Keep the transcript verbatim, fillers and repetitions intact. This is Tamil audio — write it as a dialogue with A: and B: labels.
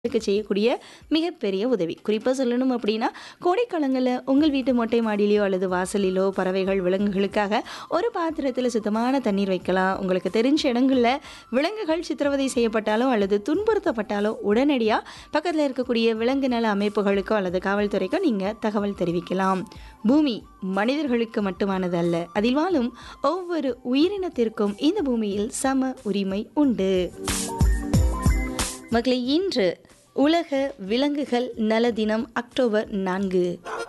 A: க்கு செய்யக்கூடிய மிகப்பெரிய உதவி. குறிப்பா சொல்லணும் அப்படின்னா, கோடைக்காலங்கள்ல உங்கள் வீட்டு மொட்டை மாடியிலயோ அல்லது வாசலிலோ பறவைகள், விலங்குகளுக்காக ஒரு பாத்திரத்தில சுத்தமான தண்ணீர் வைக்கலாம். உங்களுக்கு தெரிஞ்ச இடங்கள்ல விலங்குகள் சித்திரவதை செய்யப்பட்டாலோ அல்லது துன்புறுத்தப்பட்டாலோ உடனடியா பக்கத்துல இருக்கக்கூடிய விலங்கு நல அமைப்புகளுக்கோ அல்லது காவல்துறைக்கோ நீங்க தகவல் தெரிவிக்கலாம். பூமி மனிதர்களுக்கு மட்டுமானது அல்ல. அதில் வாழும் ஒவ்வொரு உயிரினத்திற்கும் இந்த பூமியில் சம உரிமை உண்டு. மக்களே, இன்று உலக விலங்குகள் நல தினம் அக்டோபர் நான்கு.